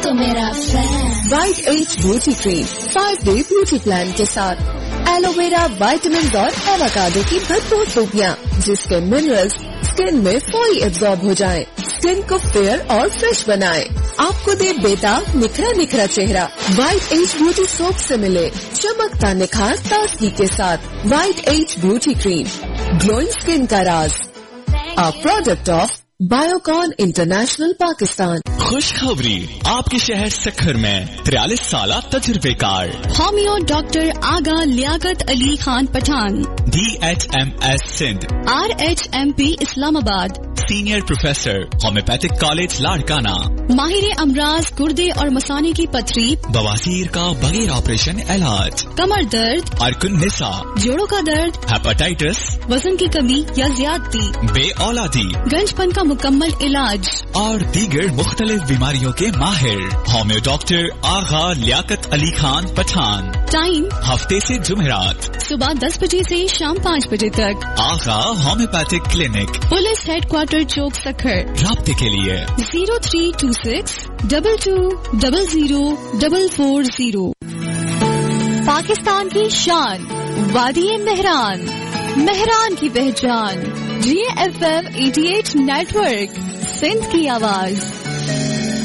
तो मेरा fan. White as beauty cream 5-day beauty plan के साथ एलोवेरा, विटामिन और एवोकाडो की भरपूर खूबियाँ, जिसके मिनरल्स स्किन में फौरी एब्जॉर्ब हो जाएं, स्किन को फेयर और फ्रेश बनाएं, आपको दे बेताब निखरा निखरा चेहरा। वाइट एज ब्यूटी सोप से मिले चमकता निखार ताजगी के साथ। White as beauty cream, glowing skin का राज। A product of Biocon International Pakistan। खुशखबरी आपके शहर सखर में 43 साल तजुर्बेकार होमियो डॉक्टर आगा Liaquat Ali Khan Pathan, DHMS Sindh, RHMP Islamabad, senior professor, homeopathic college Larkana, माहिर अमराज गुर्दे और मसाने की पथरी, बवासीर का बगैर ऑपरेशन इलाज, कमर दर्द, अरकुन निसा, जोड़ों का दर्द, हेपेटाइटिस, वजन की कमी या ज्यादती, बे औलादी, गंजपन का मुकम्मल इलाज और दीगर मुख्तलिफ बीमारियों के माहिर होमियो डॉक्टर आगा लियाकत अली खान पठान। टाइम हफ्ते से जुमेरात सुबह 10 बजे से शाम 5 बजे तक। आगा होम्योपैथिक क्लिनिक, पुलिस हेडक्वार्टर चौक सखर। राब्ते के लिए 0326 2200 440। पाकिस्तान की शान, वादी मेहरान, मेहरान की पहचान, GFM 88 नेटवर्क, सिंध की आवाज।